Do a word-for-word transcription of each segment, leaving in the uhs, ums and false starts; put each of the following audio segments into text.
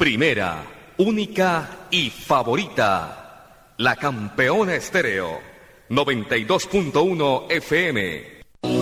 Primera, única y favorita. La Campeona Estéreo. noventa y dos punto uno F M.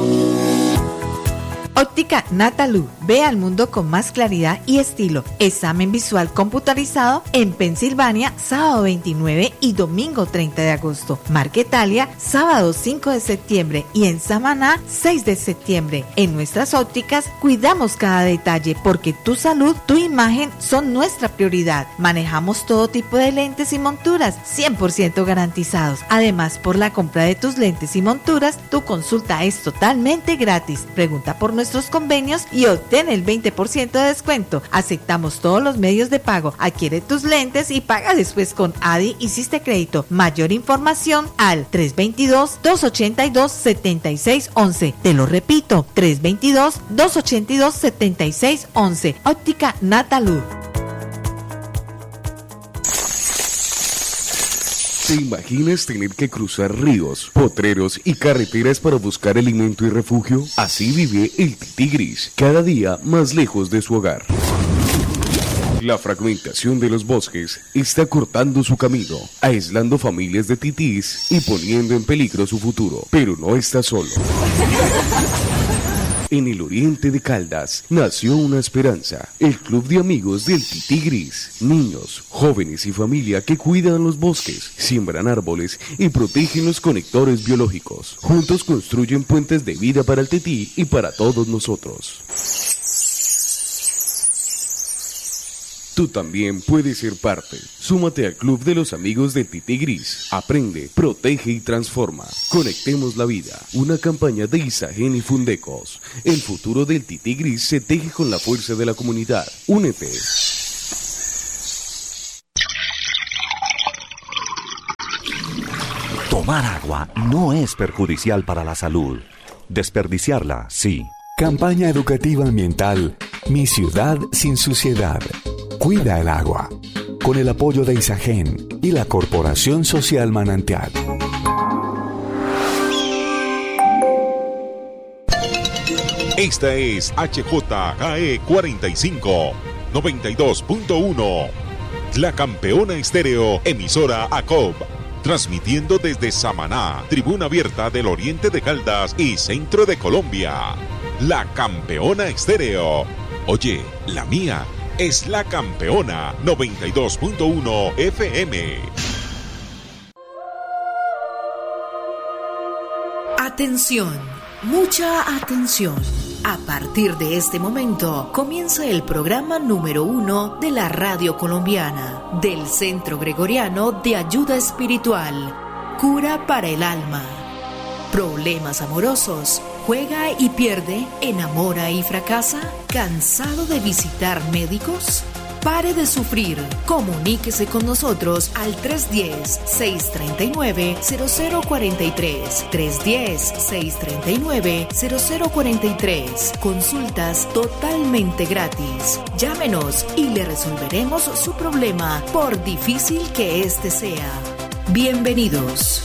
Óptica Natalú, ve al mundo con más claridad y estilo. Examen visual computarizado en Pensilvania, sábado veintinueve y domingo treinta de agosto. Marquetalia, sábado cinco de septiembre y en Samaná, seis de septiembre. En nuestras ópticas cuidamos cada detalle porque tu salud, tu imagen son nuestra prioridad. Manejamos todo tipo de lentes y monturas, cien por ciento garantizados. Además, por la compra de tus lentes y monturas, tu consulta es totalmente gratis. Pregunta por nuestros convenios y obtén el veinte por ciento de descuento. Aceptamos todos los medios de pago. Adquiere tus lentes y paga después con A D I y Siste Crédito. Mayor información al tres dos dos, dos ocho dos, siete seis uno uno. Te lo repito, tres dos dos, dos ocho dos, siete seis uno uno. Óptica Natalú. ¿Te imaginas tener que cruzar ríos, potreros y carreteras para buscar alimento y refugio? Así vive el tití gris, cada día más lejos de su hogar. La fragmentación de los bosques está cortando su camino, aislando familias de titís y poniendo en peligro su futuro. Pero no está solo. En el oriente de Caldas nació una esperanza, el Club de Amigos del Tití Gris. Niños, jóvenes y familia que cuidan los bosques, siembran árboles y protegen los conectores biológicos. Juntos construyen puentes de vida para el tití y para todos nosotros. Tú también puedes ser parte. Súmate al Club de los Amigos del Tití Gris. Aprende, protege y transforma. Conectemos la vida. Una campaña de Isagen y Fundecos. El futuro del Tití Gris se teje con la fuerza de la comunidad. Únete. Tomar agua no es perjudicial para la salud. Desperdiciarla, sí. Campaña educativa ambiental Mi ciudad sin suciedad. Cuida el agua. Con el apoyo de Isagen y la Corporación Social Manantial. Esta es H J K E cuarenta y cinco, noventa y dos punto uno. La Campeona Estéreo, emisora A C O B. Transmitiendo desde Samaná, tribuna abierta del oriente de Caldas y centro de Colombia. La Campeona Estéreo. Oye, la mía es La Campeona noventa y dos punto uno F M. Atención, mucha atención. A partir de este momento comienza el programa número uno de la radio colombiana, del Centro Gregoriano de Ayuda Espiritual, Cura para el Alma. Problemas amorosos, juega y pierde, enamora y fracasa, ¿cansado de visitar médicos? Pare de sufrir, comuníquese con nosotros al tres uno cero, seis tres nueve, cero cero cuatro tres, tres uno cero, seis tres nueve, cero cero cuatro tres. Consultas totalmente gratis. Llámenos y le resolveremos su problema, por difícil que este sea. Bienvenidos.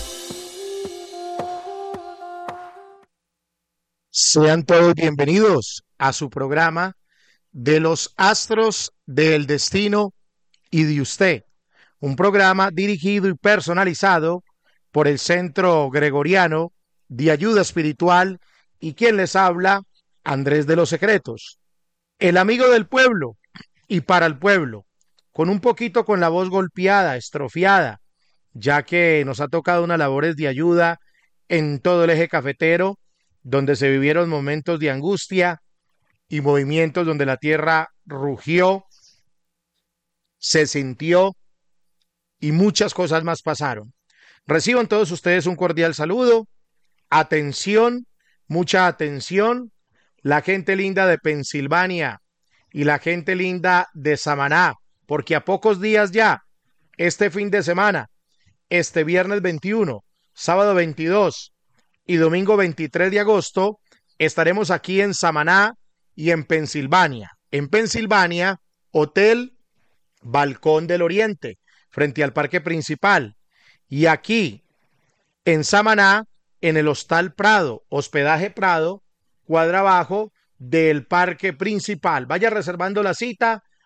Sean todos bienvenidos a su programa de los astros del destino y de usted, un programa dirigido y personalizado por el Centro Gregoriano de Ayuda Espiritual y quien les habla, Andrés de los Secretos, el amigo del pueblo y para el pueblo, con un poquito con la voz golpeada, estrofiada, ya que nos ha tocado unas labores de ayuda en todo el eje cafetero, donde se vivieron momentos de angustia y movimientos donde la tierra rugió, se sintió y muchas cosas más pasaron. Reciban todos ustedes un cordial saludo. Atención, mucha atención. La gente linda de Pensilvania y la gente linda de Samaná, porque a pocos días ya, este fin de semana, este viernes veintiuno, sábado veintidós y domingo veintitrés de agosto, estaremos aquí en Samaná y en Pensilvania. En Pensilvania, Hotel Balcón del Oriente, frente al parque principal. Y aquí, en Samaná, en el Hostal Prado, Hospedaje Prado, cuadra abajo del parque principal. Vaya reservando la cita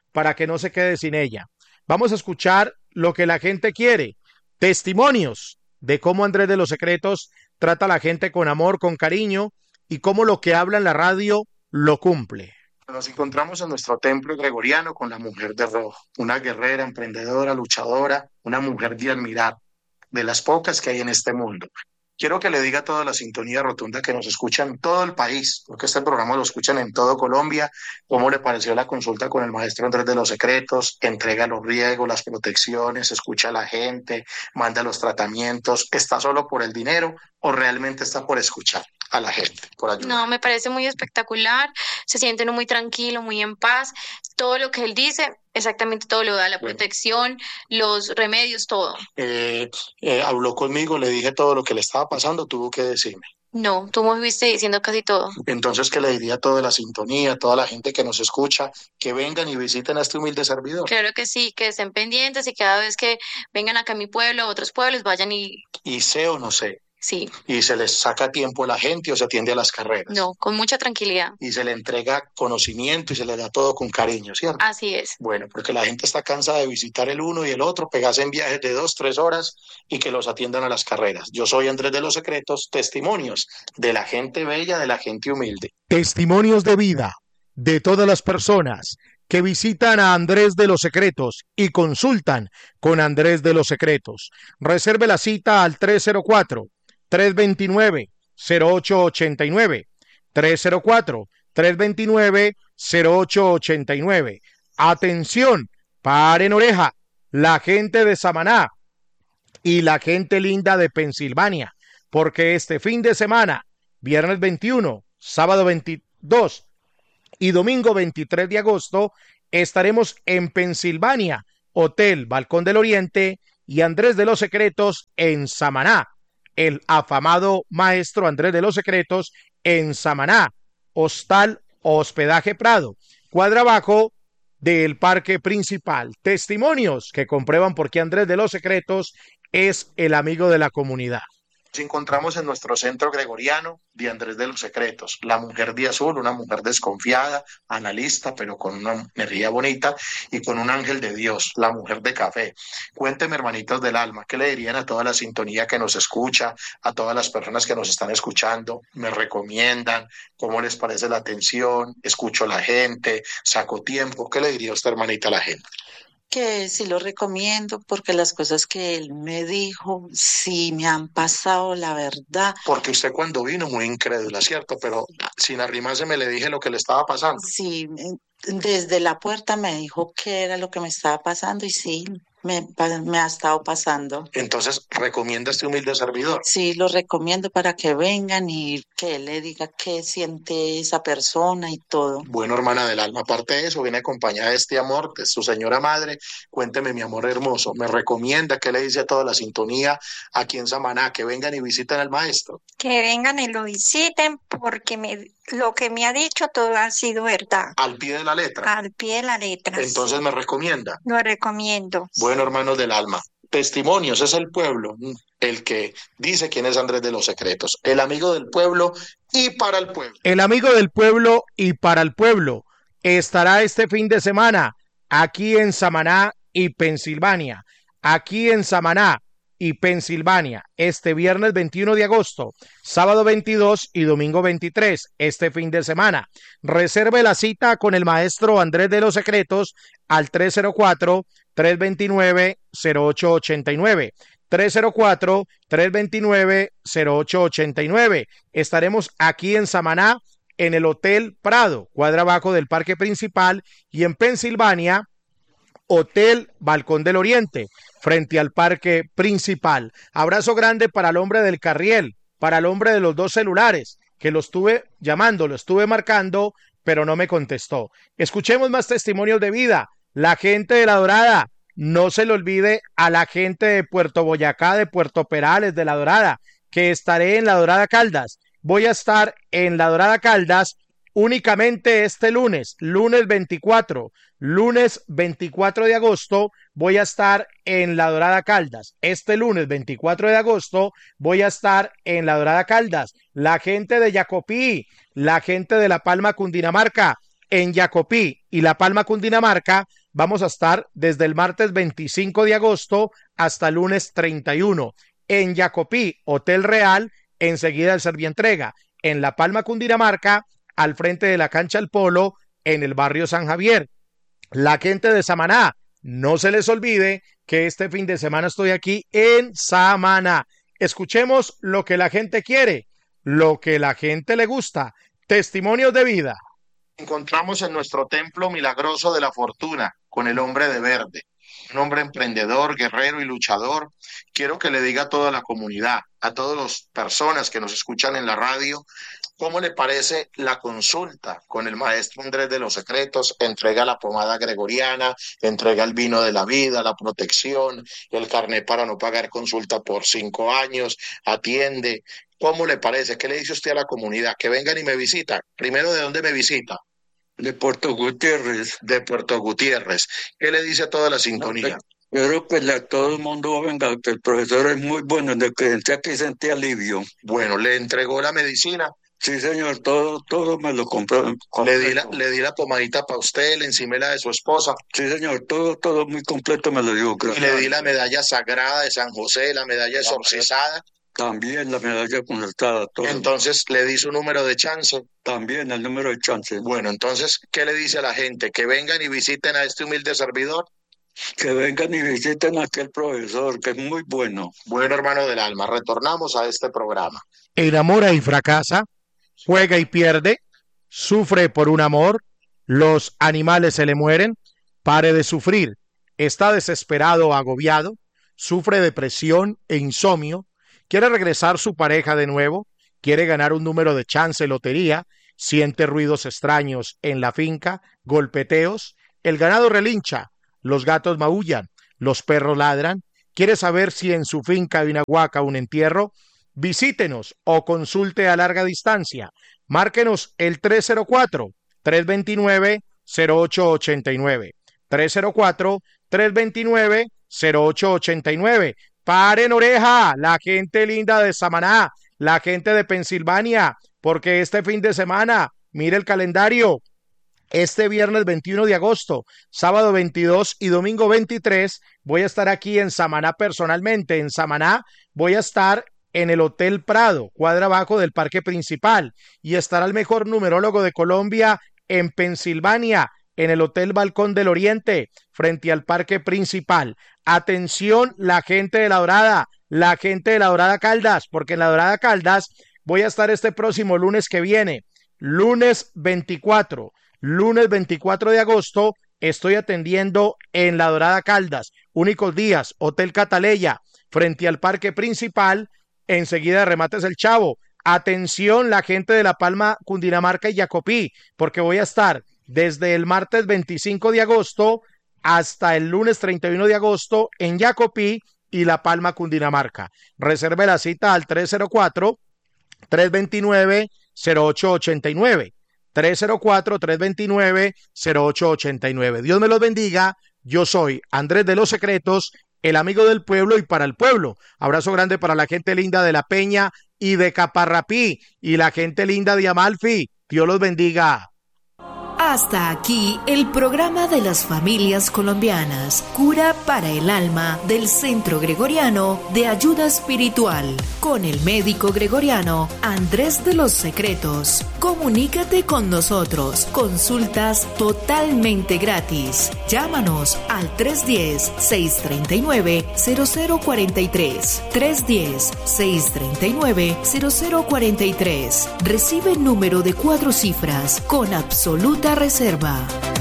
para que no se quede sin ella. Vamos a escuchar lo que la gente quiere, testimonios de cómo Andrés de los Secretos trata a la gente con amor, con cariño, y cómo lo que habla en la radio lo cumple. Nos encontramos en nuestro templo gregoriano con la mujer de rojo, una guerrera, emprendedora, luchadora, una mujer de admirar, de las pocas que hay en este mundo. Quiero que le diga a toda la sintonía rotunda que nos escuchan en todo el país, porque este programa lo escuchan en todo Colombia, cómo le pareció la consulta con el maestro Andrés de los Secretos, entrega los riegos, las protecciones, escucha a la gente, manda los tratamientos, ¿está solo por el dinero o realmente está por escuchar a la gente, por ayudar? No, me parece muy espectacular, se siente uno muy tranquilo, muy en paz, todo lo que él dice, exactamente todo lo da, la Bueno. protección, los remedios, todo. Eh, eh, habló conmigo, le dije todo lo que le estaba pasando, tuvo que decirme. No, tú me viste diciendo casi todo. Entonces, ¿qué le diría a toda la sintonía, a toda la gente que nos escucha, que vengan y visiten a este humilde servidor? Claro que sí, que estén pendientes y cada vez que vengan acá a mi pueblo, a otros pueblos, vayan y Y sé o no sé, sí, y se les saca tiempo a la gente o se atiende a las carreras. no, con mucha tranquilidad. Y se le entrega conocimiento y se le da todo con cariño, ¿cierto? Así es. Bueno, porque la gente está cansada de visitar el uno y el otro, pegarse en viajes de dos, tres horas y que los atiendan a las carreras. Yo soy Andrés de los Secretos, testimonios de la gente bella, de la gente humilde. Testimonios de vida de todas las personas que visitan a Andrés de los Secretos y consultan con Andrés de los Secretos. Reserve la cita al tres cero cuatro, tres dos nueve, cero ocho ocho nueve, tres cero cuatro, tres dos nueve, cero ocho ocho nueve. Atención, paren oreja, la gente de Samaná y la gente linda de Pensilvania, porque este fin de semana, viernes veintiuno, sábado veintidós y domingo veintitrés de agosto, estaremos en Pensilvania, Hotel Balcón del Oriente y Andrés de los Secretos en Samaná. El afamado maestro Andrés de los Secretos en Samaná, Hostal Hospedaje Prado, cuadra abajo del parque principal. Testimonios que comprueban por qué Andrés de los Secretos es el amigo de la comunidad. Nos encontramos en nuestro centro gregoriano de Andrés de los Secretos, la mujer de azul, una mujer desconfiada, analista, pero con una energía bonita y con un ángel de Dios, la mujer de café. Cuénteme, hermanitos del alma, ¿qué le dirían a toda la sintonía que nos escucha, a todas las personas que nos están escuchando? ¿Me recomiendan? ¿Cómo les parece la atención? ¿Escucho a la gente? ¿Saco tiempo? ¿Qué le diría usted, hermanita, a la gente? Que sí lo recomiendo porque las cosas que él me dijo sí me han pasado, la verdad. Porque usted cuando vino muy incrédula, ¿cierto? Pero sin arrimarse me le dije lo que le estaba pasando. Sí, desde la puerta me dijo qué era lo que me estaba pasando y sí, me, me ha estado pasando. Entonces, ¿recomienda este humilde servidor? Sí, lo recomiendo para que vengan y que él le diga qué siente esa persona y todo. Bueno, hermana del alma, aparte de eso, viene acompañada de este amor, de su señora madre. Cuénteme, mi amor hermoso, ¿me recomienda? ¿Qué le dice a toda la sintonía aquí en Samaná? Que vengan y visiten al maestro. Que vengan y lo visiten porque me, lo que me ha dicho todo ha sido verdad. Al pie de la letra. Al pie de la letra. Entonces, sí. ¿me recomienda? Lo recomiendo. Bueno, hermanos del alma, testimonios, es el pueblo el que dice quién es Andrés de los Secretos, el amigo del pueblo y para el pueblo. El amigo del pueblo y para el pueblo estará este fin de semana aquí en Samaná y Pensilvania, aquí en Samaná y Pensilvania, este viernes veintiuno de agosto, sábado veintidós y domingo veintitrés, este fin de semana. Reserve la cita con el maestro Andrés de los Secretos al tres cero cuatro, tres dos nueve, cero ocho ocho nueve, tres cero cuatro, tres dos nueve, cero ocho ocho nueve. Estaremos aquí en Samaná, en el Hotel Prado, cuadra abajo del parque principal, y en Pensilvania, Hotel Balcón del Oriente, frente al parque principal. Abrazo grande para el hombre del carriel, para el hombre de los dos celulares, que lo estuve llamando, lo estuve marcando, pero no me contestó. Escuchemos más testimonios de vida. La gente de La Dorada, no se le olvide a la gente de Puerto Boyacá, de Puerto Perales, de La Dorada, que estaré en La Dorada Caldas. Voy a estar en La Dorada Caldas únicamente este lunes, lunes veinticuatro, lunes veinticuatro de agosto, voy a estar en La Dorada Caldas. Este lunes veinticuatro de agosto voy a estar en La Dorada Caldas. La gente de Jacopí, la gente de La Palma, Cundinamarca, en Jacopí y La Palma, Cundinamarca, vamos a estar desde el martes veinticinco de agosto hasta el lunes treinta y uno en Jacopí, Hotel Real, enseguida del Servientrega, en La Palma, Cundinamarca, al frente de la cancha El Polo, en el barrio San Javier. La gente de Samaná, no se les olvide que este fin de semana estoy aquí en Samaná. Escuchemos lo que la gente quiere, lo que la gente le gusta. Testimonios de vida. Encontramos en nuestro templo milagroso de la fortuna con el hombre de verde, un hombre emprendedor, guerrero y luchador. Quiero que le diga a toda la comunidad, a todas las personas que nos escuchan en la radio, ¿cómo le parece la consulta con el maestro Andrés de los Secretos? Entrega la pomada gregoriana, entrega el vino de la vida, la protección, el carnet para no pagar consulta por cinco años, atiende. ¿Cómo le parece? ¿Qué le dice usted a la comunidad? Que vengan y me visitan. Primero, ¿de dónde me visita? De Puerto Gutiérrez. De Puerto Gutiérrez. ¿Qué le dice a toda la sintonía? Yo creo que la, todo el mundo venga, que el profesor es muy bueno, de que entré aquí sentí alivio. Bueno, ¿le entregó la medicina? Sí, señor, todo, todo me lo compró. Le di la, le di la pomadita para usted, le encimé la de su esposa. Sí, señor, todo, todo muy completo me lo dio. Gracias. Y le di la medalla sagrada de San José, la medalla exorcizada. También la medalla concertada. Todo. Entonces, ¿le di su número de chance? También el número de chance. Bueno, entonces, ¿qué le dice a la gente? ¿Que vengan y visiten a este humilde servidor? Que vengan y visiten a aquel profesor, que es muy bueno. Bueno, hermano del alma, retornamos a este programa. Enamora y fracasa, juega y pierde, sufre por un amor, los animales se le mueren, pare de sufrir, está desesperado o agobiado, sufre depresión e insomnio, quiere regresar su pareja de nuevo, quiere ganar un número de chance lotería, siente ruidos extraños en la finca, golpeteos, el ganado relincha, los gatos maullan, los perros ladran, quiere saber si en su finca hay una huaca o un entierro. Visítenos o consulte a larga distancia. Márquenos el tres cero cuatro, tres dos nueve, cero ocho ocho nueve. tres cero cuatro, tres dos nueve, cero ocho ocho nueve. Paren oreja, la gente linda de Samaná, la gente de Pensilvania, porque este fin de semana, mire el calendario, este viernes veintiuno de agosto, sábado veintidós y domingo veintitrés, voy a estar aquí en Samaná personalmente. En Samaná voy a estar en el Hotel Prado, cuadra abajo del Parque Principal, y estará el mejor numerólogo de Colombia en Pensilvania, en el Hotel Balcón del Oriente, frente al Parque Principal. Atención, la gente de La Dorada, la gente de La Dorada Caldas, porque en La Dorada Caldas voy a estar este próximo lunes que viene, lunes veinticuatro, lunes veinticuatro de agosto, estoy atendiendo en La Dorada Caldas, únicos días, Hotel Cataleya, frente al Parque Principal, enseguida de Remates El Chavo. Atención, la gente de La Palma, Cundinamarca y Jacopí, porque voy a estar desde el martes veinticinco de agosto hasta el lunes treinta y uno de agosto en Jacopí y La Palma, Cundinamarca. Reserve la cita al tres cero cuatro, tres dos nueve, cero ocho ocho nueve. tres cero cuatro, tres dos nueve, cero ocho ocho nueve. Dios me los bendiga. Yo soy Andrés de los Secretos, el amigo del pueblo y para el pueblo. Abrazo grande para la gente linda de La Peña y de Caparrapí y la gente linda de Amalfi. Dios los bendiga. Hasta aquí el programa de las familias colombianas, Cura para el Alma del Centro Gregoriano de Ayuda Espiritual, con el médico gregoriano Andrés de los Secretos. Comunícate con nosotros, consultas totalmente gratis. Llámanos al tres uno cero, seis tres nueve, cero cero cuatro tres, tres uno cero, seis tres nueve, cero cero cuatro tres. Recibe el número de cuatro cifras con absoluta reserva.